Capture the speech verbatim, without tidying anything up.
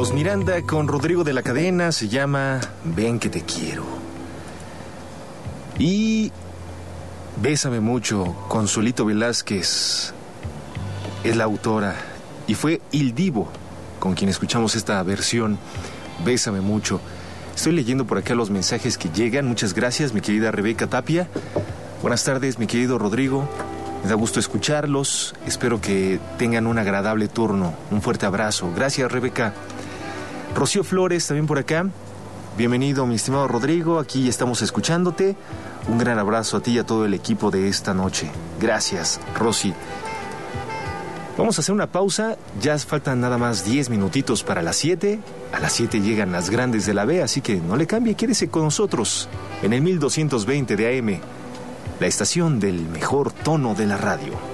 Los Miranda con Rodrigo de la Cadena, se llama Ven que te quiero. Y Bésame mucho, Consuelito Velázquez es la autora y fue Il Divo con quien escuchamos esta versión, Bésame mucho. Estoy leyendo por acá los mensajes que llegan. Muchas gracias, mi querida Rebeca Tapia. Buenas tardes, mi querido Rodrigo. Me da gusto escucharlos. Espero que tengan un agradable turno. Un fuerte abrazo. Gracias, Rebeca. Rocío Flores, también por acá. Bienvenido, mi estimado Rodrigo. Aquí estamos escuchándote. Un gran abrazo a ti y a todo el equipo de esta noche. Gracias, Rosy. Vamos a hacer una pausa. Ya faltan nada más diez minutitos para las siete. A las siete llegan las grandes de la B, así que no le cambie. Quédese con nosotros en el mil doscientos veinte de A M, la estación del mejor tono de la radio.